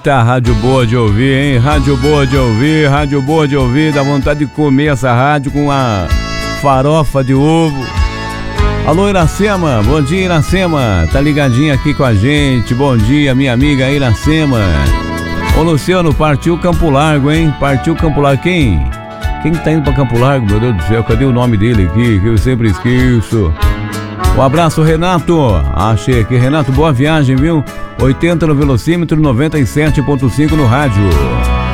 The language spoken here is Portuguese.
Tá, rádio boa de ouvir, hein? Rádio boa de ouvir, rádio boa de ouvir. Dá vontade de comer essa rádio com a farofa de ovo. Alô, Iracema, bom dia, Iracema. Tá ligadinha aqui com a gente. Bom dia, minha amiga Iracema. Ô, Luciano, partiu Campo Largo, hein? Partiu Campo Largo. Quem tá indo pra Campo Largo, meu Deus do céu? Cadê o nome dele aqui, que eu sempre esqueço? Um abraço, Renato. Achei aqui, Renato, boa viagem, viu? 80 no velocímetro, 97.5 no rádio.